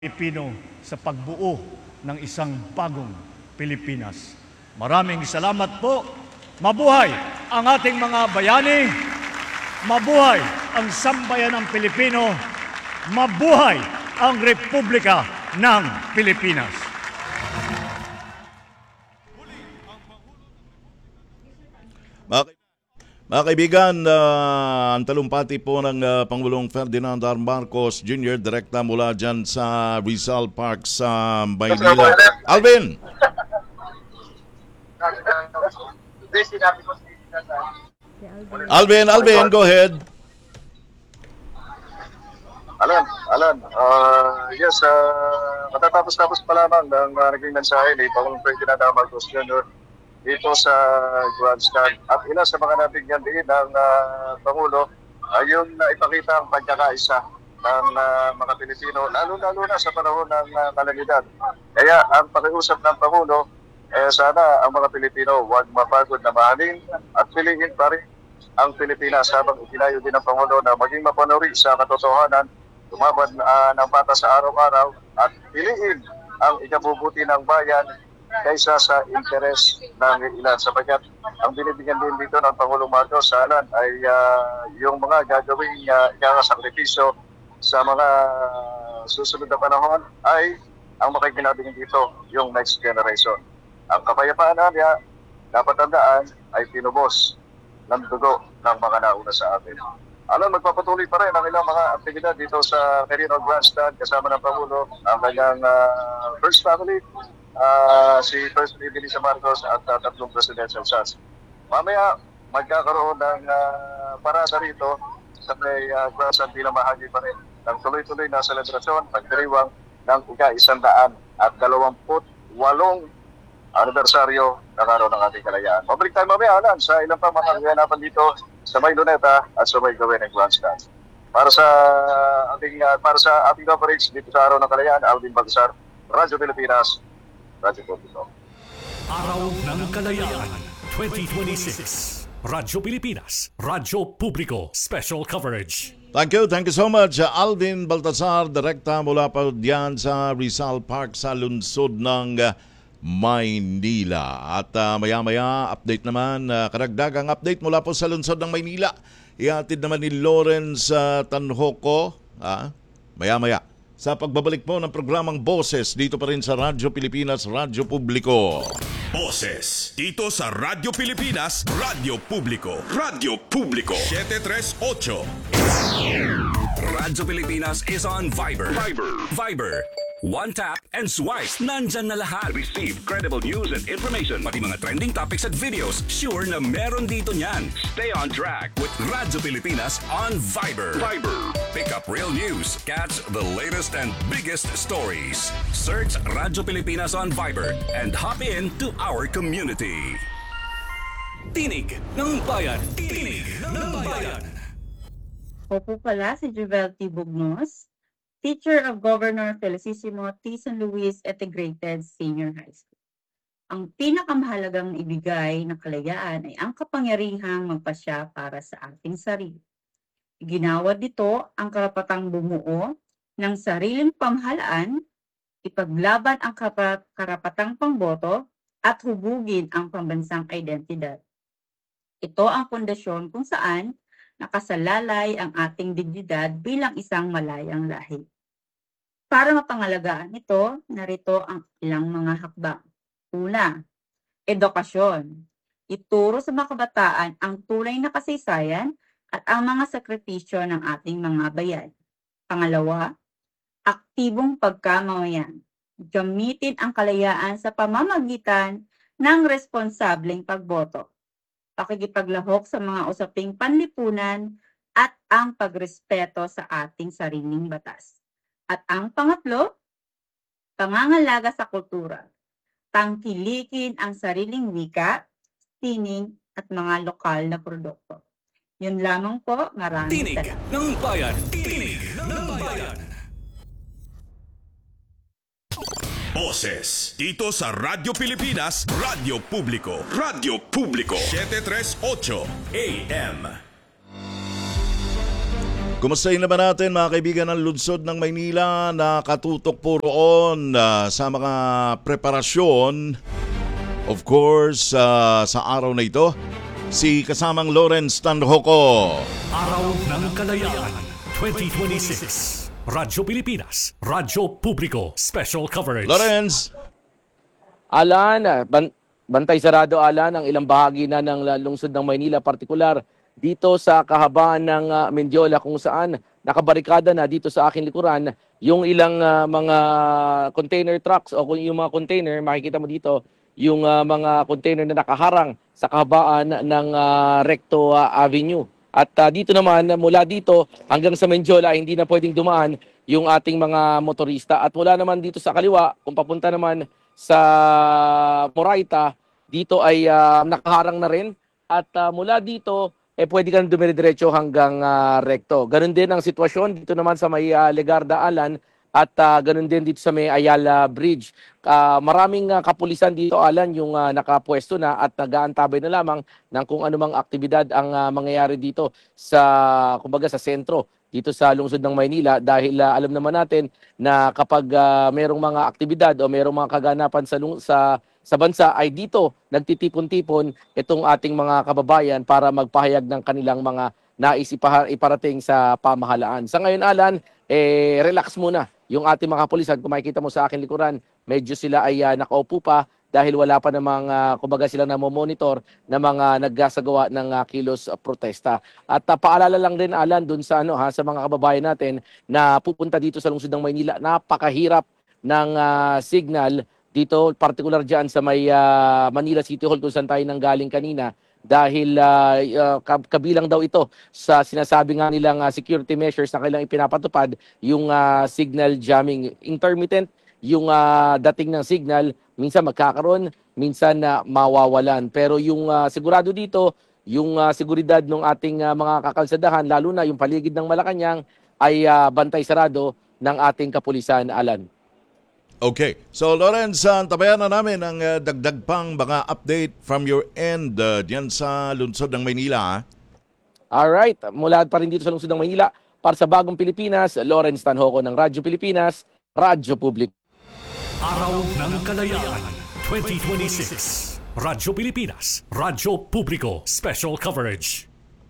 Pilipino sa pagbuo ng isang bagong Pilipinas. Maraming salamat po. Mabuhay ang ating mga bayani. Mabuhay ang sambayanang Pilipino. Mabuhay ang Republika ng Pilipinas. Mga kaibigan, ang talumpati po ng Pangulong Ferdinand R. Marcos Jr. direkta mula dyan sa Rizal Park sa Maynila. Alvin! Alvin, go ahead. Alan, yes, matatapos-tapos pa lamang ng naging mensahe ni Pangulong Ferdinand R. Marcos Jr. dito sa Grandstand. At ilan sa mga nabigyan din ng Pangulo ay yung ipakita ang pagkakaisa ng mga Pilipino, lalo-lalo na sa panahon ng kalamidad. Kaya ang pakiusap ng Pangulo, sana ang mga Pilipino huwag mapagod na mahalin at piliin pa rin ang Pilipinas habang itinayo din ng Pangulo na maging mapanuri sa katotohanan, tumabad ng bata sa araw-araw at piliin ang ikabubuti ng bayan kaysa sa interes ng ilan, sapagkat ang binibigyan din dito ng Pangulong Marcos sa alan ay yung mga gagawing ikakasakripisyo sa mga susunod na panahon ay ang makikinabing dito yung next generation. Ang kapayapaan niya dapat tandaan ay tinubos ng dugo ng mga nauna sa atin. Alam, magpapatuloy pa rin ang ilang mga aktibidad dito sa Merino Grandstand kasama ng Pangulo, ang kanyang first family, si First Lady Lisa Marcos at tatlong presidential sons. Mamaya magkakaroon ng parada rito sa may Grandstand bilang bahagi pa rin ng tuloy-tuloy na selebrasyon, pagdiriwang ng ika-128 anibersaryo ng araw ng ating kalayaan. Pabalik tayo mamaya, Alan, sa ilang pa mga kaganapan dito sa may Luneta at sa may gawin ng Grandstand. Para sa ating coverage dito sa araw ng kalayaan, Alvin Baltasar, Radyo Pilipinas, Radyo Publiko. Araw ng Kalayaan 2026. Radyo Pilipinas, Radyo Publiko, special coverage. Thank you so much, Alvin Baltasar, direkta mula pa diyan sa Rizal Park sa lungsod ng Maynila. At maya-maya, update naman, karagdagang update mula po sa lungsod ng Maynila. Ihatid naman ni Lawrence Tanhoco, maya-maya, sa pagbabalik po ng programang Boses dito pa rin sa Radyo Pilipinas, Radyo Publiko. Boses dito sa Radyo Pilipinas, Radyo Publiko. Radyo Publiko 738. Radyo Pilipinas is on Viber. Viber. One tap and swipe. Nandyan na lahat. Receive credible news and information. Pati mga trending topics at videos. Sure na meron dito niyan. Stay on track with Radyo Pilipinas on Viber. Pick up real news. Catch the latest and biggest stories. Search Radyo Pilipinas on Viber and hop in to our community. Tinig ng Bayan. Tinig ng Bayan. Opo pala si Juvel T. Bugnos, teacher of Governor Felicissimo T. San Luis Integrated Senior High School. Ang pinakamahalagang ibigay ng kalayaan ay ang kapangyarihang magpasya para sa ating sarili. Ginawad dito ang karapatang bumuo ng sariling pamahalaan, ipaglaban ang karapatang pangboto at hubugin ang pambansang identidad. Ito ang pundasyon kung saan nakasalalay ang ating dignidad bilang isang malayang lahi. Para mapangalagaan ito, narito ang ilang mga hakbang. Una, edukasyon. Ituro sa mga kabataan ang tunay na kasaysayan at ang mga sakripisyo ng ating mga bayan. Pangalawa, aktibong pagkamamayan. Gamitin ang kalayaan sa pamamagitan ng responsableng pagboto, pakikipaglahok sa mga usaping panlipunan at ang pagrespeto sa ating sariling batas. At ang pangatlo, pangangalaga sa kultura. Tangkilikin ang sariling wika, sining at mga lokal na produkto. Yun lamang po, maraming Tinig ng Bayan. Tinig ng Bayan. Boses dito sa Radyo Pilipinas, Radyo Publiko. Radyo Publiko 738 AM. Kumustahin naman natin mga kaibigan ng lungsod ng Maynila na katutok po roon sa mga preparasyon. Of course, sa araw na ito, si kasamang Lawrence Tanhoco. Araw ng Kalayaan 2026. Radyo Pilipinas, Radyo Publiko, Special Coverage. Lawrence! Alan, bantay sarado Alan ang ilang bahagi na ng lungsod ng Maynila, partikular dito sa kahabaan ng Mendiola kung saan nakabarikada na dito sa aking likuran yung ilang mga container trucks o yung mga container, makikita mo dito yung mga container na nakaharang sa kahabaan ng Recto Avenue. At dito naman, mula dito hanggang sa Mendiola, hindi na pwedeng dumaan yung ating mga motorista. At mula naman dito sa kaliwa, kung papunta naman sa Moraita, dito ay nakaharang na rin. At mula dito, pwede kang dumidiretso hanggang Recto. Ganun din ang sitwasyon dito naman sa may Legarda Alan at ganun din dito sa may Ayala Bridge. Maraming kapulisan dito Alan yung nakapwesto na at nag-aantabay na lamang ng kung anumang aktibidad ang mangyayari dito sa kumbaga sa sentro dito sa lungsod ng Maynila dahil alam naman natin na kapag merong mga aktibidad o merong mga kaganapan sa bansa ay dito nagtitipon-tipon itong ating mga kababayan para magpahayag ng kanilang mga nais iparating sa pamahalaan. Sa ngayon Alan, relax muna yung ating mga kapulisan. Kung makikita mo sa aking likuran, medyo sila ay nakaupo pa dahil wala pa namang kumbaga sila namomonitor na mga naggasagawa ng kilos protesta. At paalala lang din Alan dun sa sa mga kababayan natin na pupunta dito sa lungsod ng Maynila, napakahirap ng signal dito, particular dyan sa may Manila City Hall kung saan tayo nanggaling kanina dahil kabilang daw ito sa sinasabi nga nilang security measures na kailang ipinapatupad yung signal jamming. Intermittent yung dating ng signal, minsan magkakaroon, minsan mawawalan. Pero yung sigurado dito, yung seguridad ng ating mga kakalsadahan, lalo na yung paligid ng Malacanang, ay bantay sarado ng ating kapulisan, Alan. Okay. So Lawrence, tabayan na namin ang dagdag pang mga update from your end diyan sa lungsod ng Maynila. Alright, mula pa rin dito sa lungsod ng Maynila, para sa Bagong Pilipinas, Lawrence Tanhoco ng Radyo Pilipinas, Radyo Publiko. Araw ng Kalayaan 2026. Radyo Pilipinas, Radyo Publiko, Special Coverage.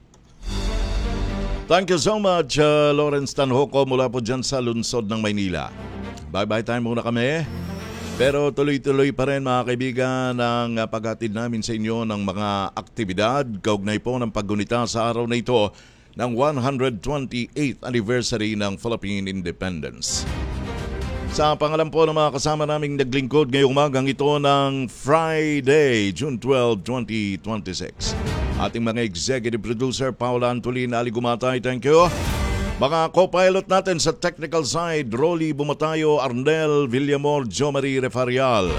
Thank you so much, Lawrence Tanhoco mula po dyan sa lungsod ng Maynila. Bye-bye time muna kami. Pero tuloy-tuloy pa rin mga kaibigan ang paghatid namin sa inyo ng mga aktibidad kaugnay po ng paggunita sa araw na ito ng 128th anniversary ng Philippine Independence. Sa pangalan po ng mga kasama naming naglingkod ngayong umagang ito ng Friday, June 12, 2026. Ating mga executive producer, Paula Antolina Aligumatay, thank you. Mga co-pilot natin sa technical side, Rolly Bumatayo, Arnel Villamor, Jo Marie Refarial.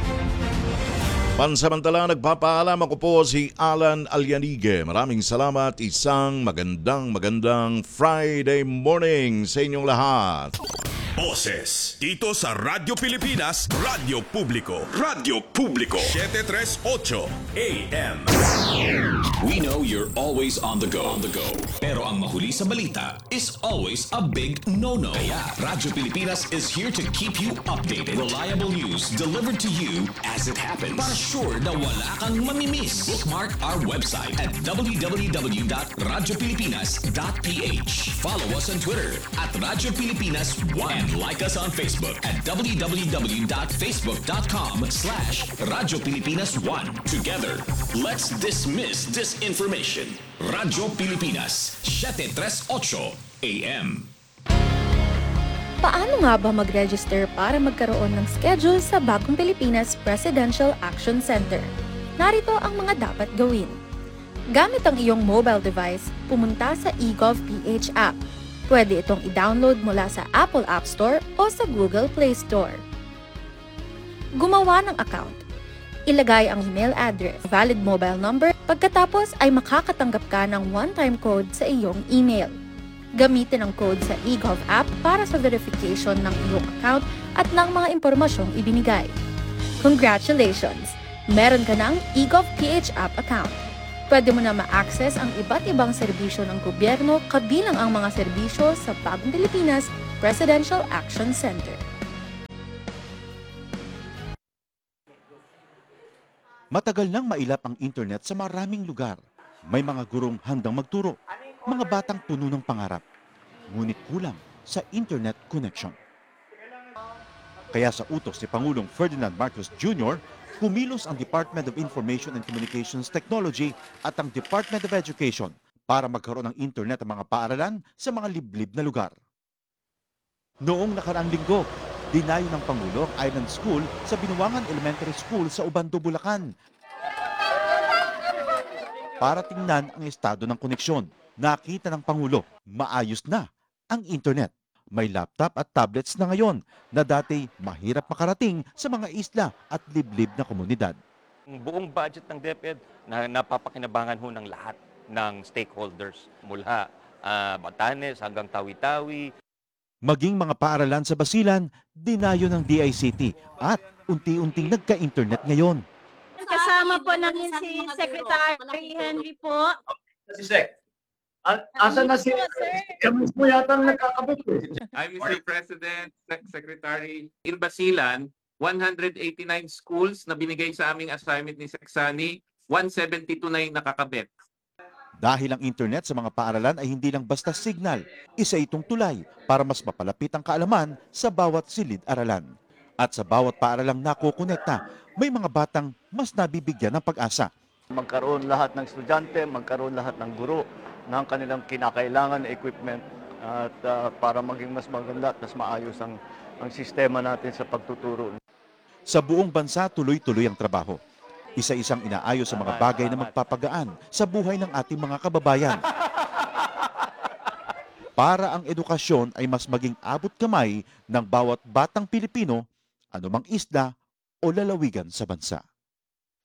Pansamantala, nagpapaalam ako po si Alan Alianige. Maraming salamat, isang magandang Friday morning sa inyong lahat. Boses dito sa Radyo Pilipinas, Radyo Publiko. Radyo Publiko 738 AM. We know you're always on the go. Pero ang mahuli sa balita is always a big no-no. Kaya Radyo Pilipinas is here to keep you updated. Reliable news delivered to you as it happens. Para sure na wala kang mamimiss. Bookmark our website at www.radiopilipinas.ph. Follow us on Twitter at Radyo Pilipinas 1. Like us on Facebook at www.facebook.com/Radyo Pilipinas 1. Together, let's dismiss disinformation. Radyo Pilipinas, 738 AM. Paano nga ba mag-register para magkaroon ng schedule sa Bagong Pilipinas Presidential Action Center? Narito ang mga dapat gawin. Gamit ang iyong mobile device, pumunta sa eGovPH app. Pwede itong i-download mula sa Apple App Store o sa Google Play Store. Gumawa ng account. Ilagay ang email address, valid mobile number, pagkatapos ay makakatanggap ka ng one-time code sa iyong email. Gamitin ang code sa eGov app para sa verification ng iyong account at ng mga impormasyong ibinigay. Congratulations! Meron ka ng eGovPH app account. Pwede mo na ma-access ang iba't ibang serbisyo ng gobyerno kabilang ang mga serbisyo sa Bagong Pilipinas Presidential Action Center. Matagal nang mailap ang internet sa maraming lugar. May mga gurong handang magturo, mga batang puno ng pangarap. Ngunit kulang sa internet connection. Kaya sa utos ni Pangulong Ferdinand Marcos Jr., kumilos ang Department of Information and Communications Technology at ang Department of Education para magkaroon ng internet ang mga paaralan sa mga liblib na lugar. Noong nakaraang linggo, dinayo ng Pangulo ang Island School sa Binuangan Elementary School sa Ubando, Bulacan. Para tingnan ang estado ng koneksyon, nakita ng Pangulo, maayos na ang internet. May laptop at tablets na ngayon na dati mahirap makarating sa mga isla at liblib na komunidad. Ang buong budget ng DepEd na napapakinabangan ho ng lahat ng stakeholders mula Batanes hanggang Tawi-Tawi. Maging mga paaralan sa Basilan, dinayo ng DICT at unti-unting nagka-internet ngayon. Kasama po namin si Secretary Henry po. Si Sec, asan na si... Kami mo yata ang nagkakabit eh. I'm Mr. President, Secretary. In Basilan, 189 schools na binigay sa aming assignment ni Seksani, 172 na yung nakakabit. Dahil ang internet sa mga paaralan ay hindi lang basta signal, isa itong tulay para mas mapalapit ang kaalaman sa bawat silid-aralan. At sa bawat paaralang nakokonekta, may mga batang mas nabibigyan ng pag-asa. Magkaroon lahat ng estudyante, magkaroon lahat ng guro ng kanilang kinakailangan na equipment at para maging mas maganda at mas maayos ang sistema natin sa pagtuturo. Sa buong bansa, tuloy-tuloy ang trabaho. Isa-isang inaayos sa mga bagay na magpapagaan sa buhay ng ating mga kababayan. Para ang edukasyon ay mas maging abot kamay ng bawat batang Pilipino, anumang isla o lalawigan sa bansa.